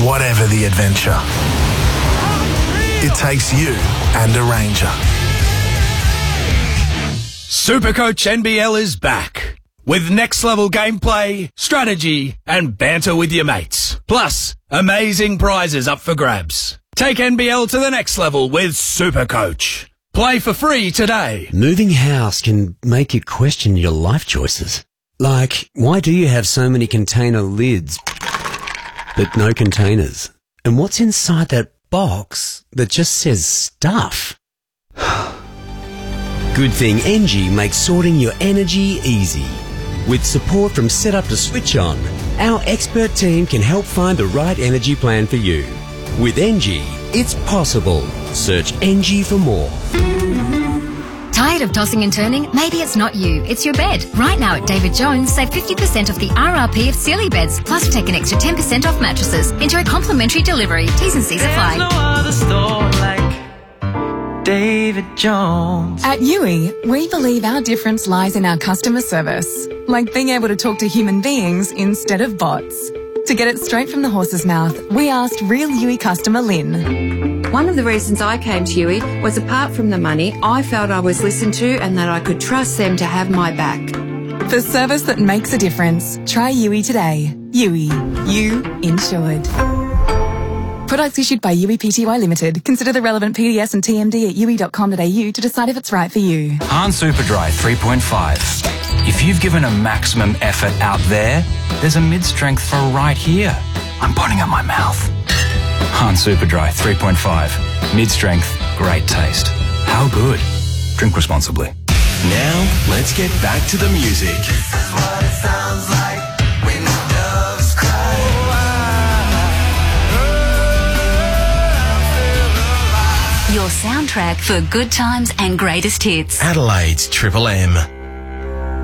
Whatever the adventure, it takes you and a Ranger. Supercoach NBL is back with next-level gameplay, strategy and banter with your mates. Plus, amazing prizes up for grabs. Take NBL to the next level with Supercoach. Play for free today. Moving house can make you question your life choices. Like, why do you have so many container lids but no containers? And what's inside that box that just says stuff? Good thing Engie makes sorting your energy easy. With support from setup to switch on, our expert team can help find the right energy plan for you. With Engie, it's possible. Search Engie for more. Tired of tossing and turning? Maybe it's not you, it's your bed. Right now at David Jones, save 50% off the RRP of Sealy beds, plus take an extra 10% off mattresses. Enjoy complimentary delivery. T's and C's apply. There's no other store like David Jones. At Yui, we believe our difference lies in our customer service, like being able to talk to human beings instead of bots. To get it straight from the horse's mouth, we asked real Yui customer Lynn. One of the reasons I came to Yui was, apart from the money, I felt I was listened to and that I could trust them to have my back. For service that makes a difference, try Yui today. Yui, you insured. Products issued by Yui Pty Limited. Consider the relevant PDS and TMD at yui.com.au to decide if it's right for you. Han Superdry 3.5. If you've given a maximum effort out there, there's a mid-strength for right here. I'm putting up my mouth. Han Superdry 3.5. Mid-strength, great taste. How good? Drink responsibly. Now, let's get back to the music. This is what it sounds like when the doves cry. Your soundtrack for good times and greatest hits. Adelaide's Triple M.